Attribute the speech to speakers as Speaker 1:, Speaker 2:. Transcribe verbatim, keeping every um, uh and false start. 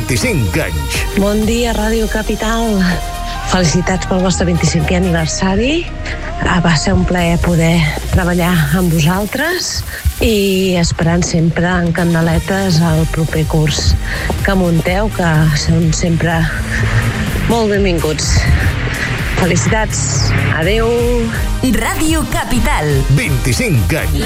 Speaker 1: vint-i-cinc anys.
Speaker 2: Bon dia, Ràdio Capital. Felicitats pel vostre vint-i-cinquè aniversari. Va ser un plaer poder treballar amb vosaltres i esperant sempre en candeletes el proper curs que munteu, que són sempre molt benvinguts. Felicitats. Adeu.
Speaker 3: Ràdio Capital.
Speaker 1: vint-i-cinc anys.